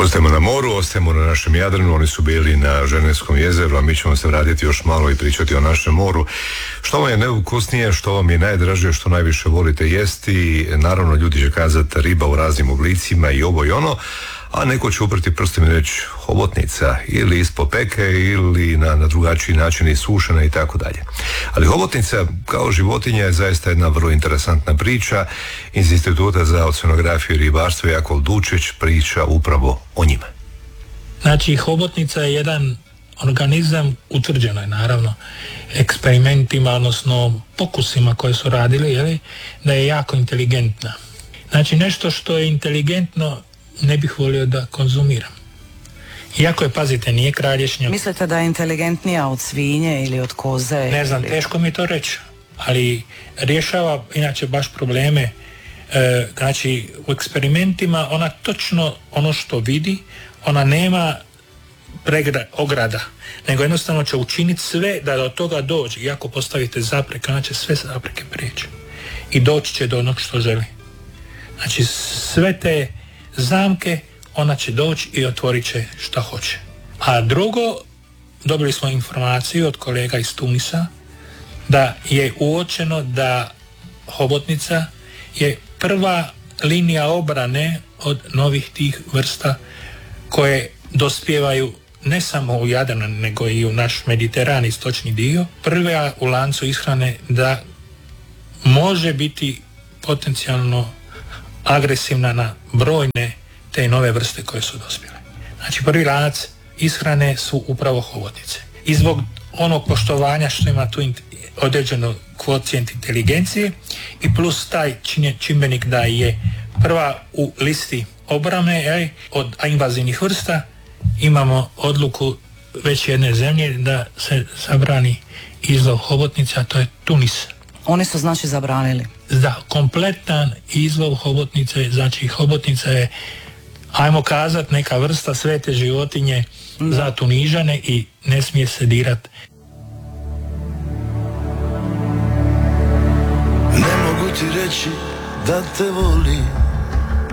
Ostajemo na moru, ostajemo na našem Jadranu, oni su bili na Ženevskom jezeru, a mi ćemo se vratiti još malo i pričati o našem moru. Što vam je najukusnije, što vam je najdraže, što najviše volite jesti? Naravno, ljudi će kazati riba u raznim oblicima i ovo i ono, a neko će uprti prstom i reći hobotnica ili ispod peke ili na drugačiji način isušena i tako dalje. Ali hobotnica kao životinja je zaista jedna vrlo interesantna priča. Iz Instituta za oceanografiju i ribarstvo Jakov Dučić priča upravo o njima. Znači, hobotnica je jedan organizam, utvrđeno je naravno eksperimentima, odnosno pokusima koje su radili, da je jako inteligentna. Znači, nešto što je inteligentno ne bih volio da konzumiram. Iako je, pazite, nije kralješnja. Mislite da je inteligentnija od svinje ili od koze? Ne znam, teško mi je to reći, ali rješava inače baš probleme. Znači, u eksperimentima ona točno ono što vidi, ona nema ograda, nego jednostavno će učiniti sve da do toga dođe. I ako postavite zapreke, ona će sve zapreke prijeći i doći će do onog što želi. Znači, sve te zamke ona će doći i otvorit će šta hoće. A drugo, dobili smo informaciju od kolega iz Tunisa da je uočeno da hobotnica je prva linija obrane od novih tih vrsta koje dospijevaju ne samo u Jadran, nego i u naš Mediteran, istočni dio. Prva u lancu ishrane da može biti potencijalno agresivna na brojne te nove vrste koje su dospjele. Znači, prvi lanac ishrane su upravo hobotnice. I zbog onog poštovanja što ima tu određeno kvocijent inteligencije i plus taj čimbenik da je prva u listi obrane od invazivnih vrsta, imamo odluku već jedne zemlje da se zabrani izlov hobotnica, a to je Tunis. Oni su znači zabranili? Da, kompletan izlov hobotnice, znači hobotnica je, ajmo kazat, neka vrsta svete životinje za Tunižane i ne smije se dirat. Ne mogu ti reći da te volim,